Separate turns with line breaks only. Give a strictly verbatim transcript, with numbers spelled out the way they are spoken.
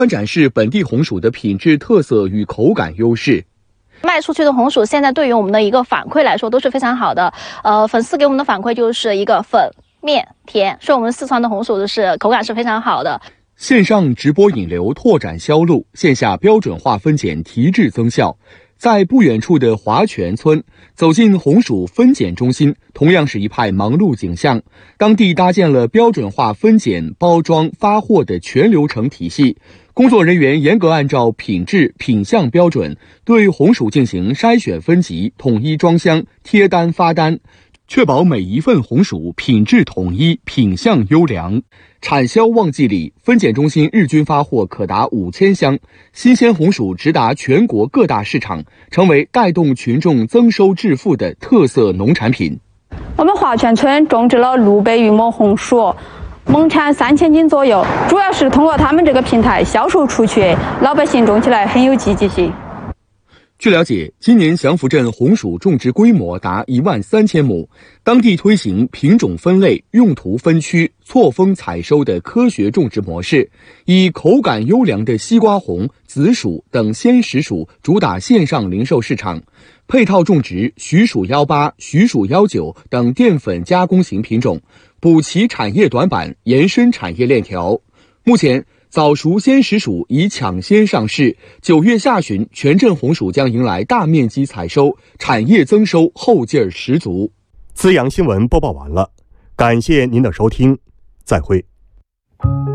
展示本地红薯的品质特色与口感优势。
卖出去的红薯现在对于我们的一个反馈来说都是非常好的，呃，粉丝给我们的反馈就是一个粉、面、甜，说我们四川的红薯就是口感是非常好的。
线上直播引流拓展销路，线下标准化分拣提质增效。在不远处的华泉村，走进红薯分拣中心，同样是一派忙碌景象。当地搭建了标准化分拣、包装、发货的全流程体系，工作人员严格按照品质、品相标准，对红薯进行筛选分级，统一装箱、贴单发单，确保每一份红薯品质统一、品相优良。产销旺季里，分拣中心日均发货可达五千箱，新鲜红薯直达全国各大市场，成为带动群众增收致富的特色农产品。
我们华泉村种植了六百余亩红薯，亩产三千斤左右，主要是通过他们这个平台销售出去，老百姓种起来很有积极性。
据了解，今年祥符镇红薯种植规模达一万三千亩，当地推行品种分类、用途分区、错峰采收的科学种植模式，以口感优良的西瓜红、紫薯等鲜食薯主打线上零售市场，配套种植徐薯幺八、徐薯幺九等淀粉加工型品种，补齐产业短板，延伸产业链条。目前，早熟鲜食薯已抢先上市，九月下旬，全镇红薯将迎来大面积采收，产业增收后劲儿十足。
资阳新闻播报完了，感谢您的收听，再会。